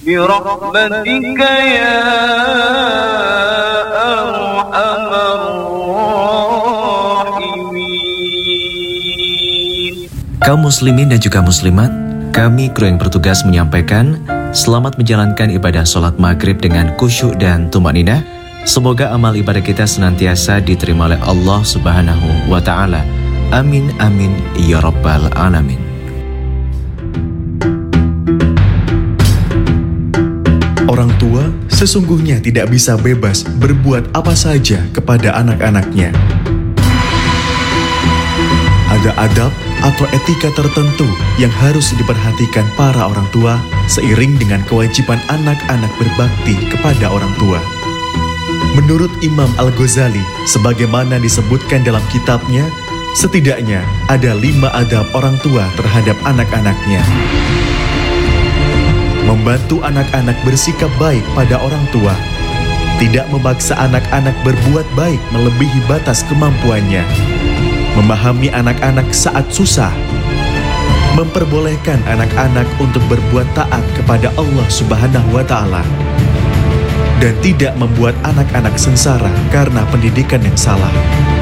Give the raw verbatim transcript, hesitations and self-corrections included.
برحمتك يا أرحم الراحمين. Kaum muslimin dan juga muslimat, kami kru yang bertugas menyampaikan selamat menjalankan ibadah sholat maghrib dengan khusyuk dan tumakninah. Semoga amal ibadah kita senantiasa diterima oleh Allah Subhanahu wa Ta'ala. Amin amin ya rabbal alamin. Orang tua sesungguhnya tidak bisa bebas berbuat apa saja kepada anak-anaknya. Ada adab atau etika tertentu yang harus diperhatikan para orang tua seiring dengan kewajiban anak-anak berbakti kepada orang tua. Menurut Imam Al-Ghazali, sebagaimana disebutkan dalam kitabnya, setidaknya ada lima adab orang tua terhadap anak-anaknya. Membantu anak-anak bersikap baik pada orang tua, tidak memaksa anak-anak berbuat baik melebihi batas kemampuannya, memahami anak-anak saat susah, memperbolehkan anak-anak untuk berbuat taat kepada Allah Subhanahu wa Ta'ala, dan tidak membuat anak-anak sengsara karena pendidikan yang salah.